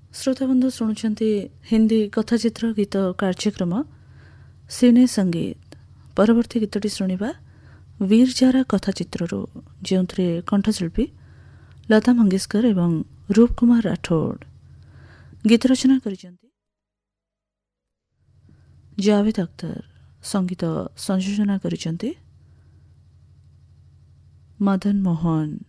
ଶ୍ରୋତାବନ୍ଧୁ ଶୁଣୁଛନ୍ତି ହିନ୍ଦୀ କଥାଚିତ୍ର ଗୀତ କାର୍ଯ୍ୟକ୍ରମ ସିନେ ସଙ୍ଗୀତ। ପରବର୍ତ୍ତୀ ଗୀତଟି ଶୁଣିବା ବୀର ଜାରା କଥାଚିତ୍ରରୁ, ଯେଉଁଥିରେ କଣ୍ଠଶିଳ୍ପୀ ଲତା ମଙ୍ଗେଶକର ଏବଂ ରୂପ କୁମାର ରାଠୋଡ। ଗୀତ ରଚନା କରିଛନ୍ତି ଜାଭେଦ ଅଖ୍ତର, ସଙ୍ଗୀତ ସଂଯୋଜନା କରିଛନ୍ତି ମଦନ ମୋହନ।